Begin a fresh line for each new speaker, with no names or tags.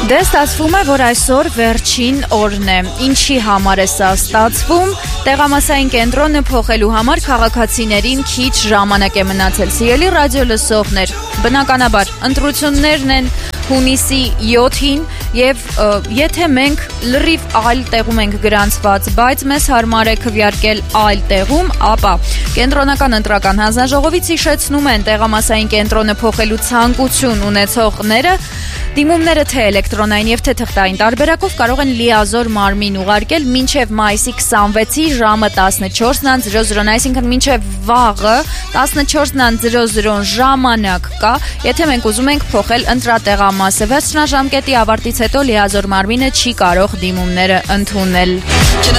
Դե ստացվում է, որ այսօր վերջին օրն է։ Ինչի համար է սա ստացվում։ Տեղամասային կենտրոնը փոխելու համար քաղաքացիներին քիչ ժամանակ է մնացել։ Սիրելի ռադիո լսողներ, բնականաբար ընտրություններն են հունիսի 7-ին եւ եթե մենք լրիվ այլ տեղում ենք գրանցված, բայց մեզ հարմար է քվեարկել այլ տեղում, ապա կենտրոնական ընտրական հանձնաժողովից հիշեցնում են տեղամասային կենտրոնը փոխելու ցանկություն ունեցողները դիմումները թե էլեկտրոնային եւ թե թղթային տարբերակով կարող են լիազոր մարմին ուղարկել մինչեւ մայիսի 26-ի ժամը 14:00, այսինքն մինչեւ վաղը 14:00 ժամանակ կա, եթե մենք ուզում ենք փոխել ընտրատեղամասը։ Վերջնաժամկետի ավարտից հետո լիազոր մարմինը չի կարող դիմումները ընդունել։